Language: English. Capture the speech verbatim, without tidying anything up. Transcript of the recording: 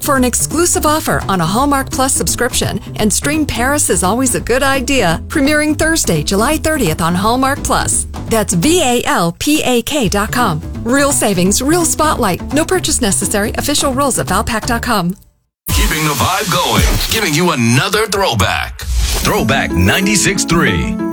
for an exclusive offer on a Hallmark Plus subscription and stream Paris is Always a Good Idea, premiering Thursday, July thirtieth on Hallmark Plus. That's V A L P A K dot com. Real savings, real spotlight. No purchase necessary. Official rules at Valpak dot com. Keeping the vibe going, giving you another throwback. Throwback ninety-six point three.